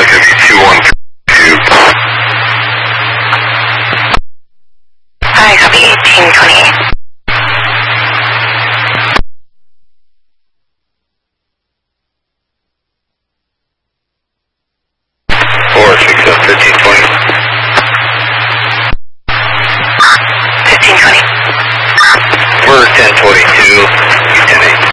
going to be 2132. Hi, copy 1828. Or 1520. 1520. For 1022, 1018.